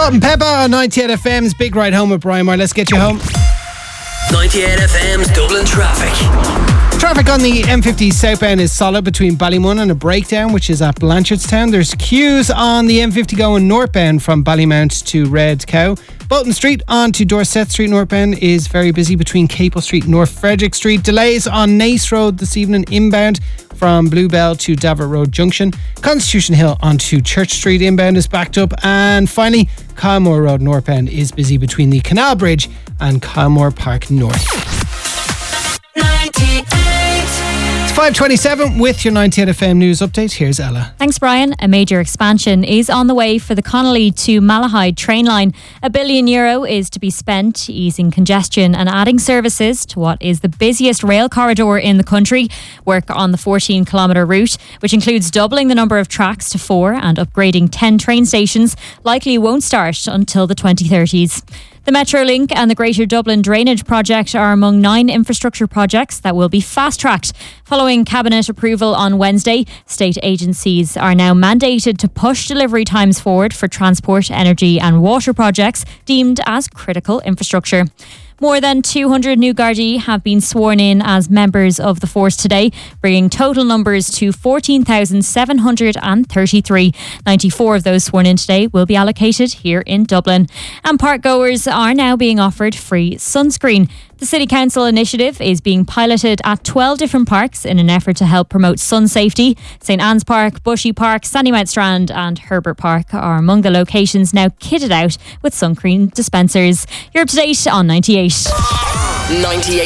Salt and Pepper on 98 FM's Big Ride Home with Brian Moore. Let's get you home. 98 FM's Dublin Traffic. Traffic on the M50 southbound is solid between Ballymun and a breakdown, which is at Blanchardstown. There's queues on the M50 going northbound from Ballymount to Red Cow. Bolton Street on to Dorset Street northbound is very busy between Capel Street and North Frederick Street. Delays on Nace Road this evening inbound from Bluebell to Davert Road Junction. Constitution Hill onto Church Street inbound is backed up. And finally, Kylemore Road northbound is busy between the Canal Bridge and Kylemore Park North. 98. It's 5:27 with your 98 FM news update. Here's Ella. Thanks, Brian. A major expansion is on the way for the Connolly to Malahide train line. €1 billion is to be spent easing congestion and adding services to what is the busiest rail corridor in the country. Work on the 14-kilometre route, which includes doubling the number of tracks to 4 and upgrading 10 train stations, likely won't start until the 2030s. The Metrolink and the Greater Dublin Drainage Project are among 9 infrastructure projects that will be fast-tracked. Following Cabinet approval on Wednesday, state agencies are now mandated to push delivery times forward for transport, energy and water projects deemed as critical infrastructure. More than 200 new Gardaí have been sworn in as members of the force today, bringing total numbers to 14,733. 94 of those sworn in today will be allocated here in Dublin. And park goers are now being offered free sunscreen. The City Council initiative is being piloted at 12 different parks in an effort to help promote sun safety. St Anne's Park, Bushy Park, Sandymount Strand and Herbert Park are among the locations now kitted out with sun cream dispensers. You're up to date on 98. 98